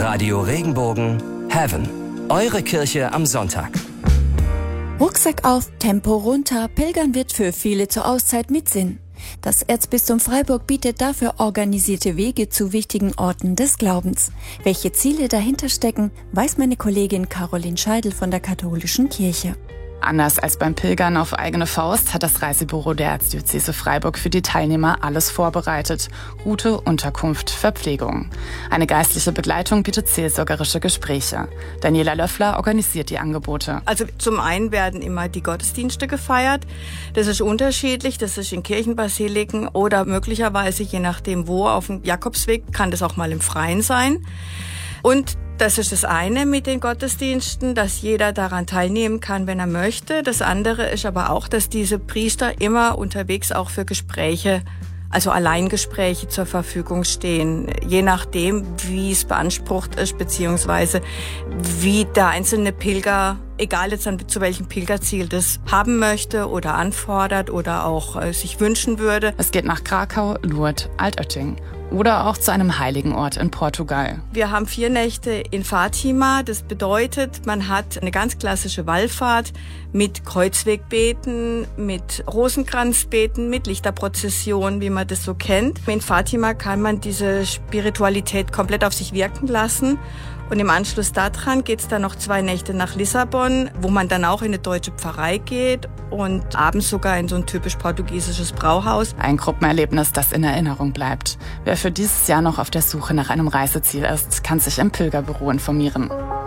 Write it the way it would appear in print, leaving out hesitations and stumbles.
Radio Regenbogen Heaven. Eure Kirche am Sonntag. Rucksack auf, Tempo runter, Pilgern wird für viele zur Auszeit mit Sinn. Das Erzbistum Freiburg bietet dafür organisierte Wege zu wichtigen Orten des Glaubens. Welche Ziele dahinter stecken, weiß meine Kollegin Caroline Scheidel von der Katholischen Kirche. Anders als beim Pilgern auf eigene Faust hat das Reisebüro der Erzdiözese Freiburg für die Teilnehmer alles vorbereitet. Route, Unterkunft, Verpflegung. Eine geistliche Begleitung bietet seelsorgerische Gespräche. Daniela Löffler organisiert die Angebote. Also zum einen werden immer die Gottesdienste gefeiert. Das ist unterschiedlich, das ist in Kirchenbasiliken oder möglicherweise, je nachdem wo, auf dem Jakobsweg kann das auch mal im Freien sein. Und das ist das eine mit den Gottesdiensten, dass jeder daran teilnehmen kann, wenn er möchte. Das andere ist aber auch, dass diese Priester immer unterwegs auch für Gespräche, also Alleingespräche zur Verfügung stehen. Je nachdem, wie es beansprucht ist, beziehungsweise wie der einzelne Pilger, egal jetzt zu welchem Pilgerziel, das haben möchte oder anfordert oder auch sich wünschen würde. Es geht nach Krakau, Lourdes, Altötting. Oder auch zu einem heiligen Ort in Portugal. Wir haben 4 Nächte in Fatima. Das bedeutet, man hat eine ganz klassische Wallfahrt mit Kreuzwegbeten, mit Rosenkranzbeten, mit Lichterprozession, wie man das so kennt. In Fatima kann man diese Spiritualität komplett auf sich wirken lassen. Und im Anschluss daran geht's dann noch 2 Nächte nach Lissabon, wo man dann auch in eine deutsche Pfarrei geht und abends sogar in so ein typisch portugiesisches Brauhaus. Ein Gruppenerlebnis, das in Erinnerung bleibt. Wer für dieses Jahr noch auf der Suche nach einem Reiseziel ist, kann sich im Pilgerbüro informieren.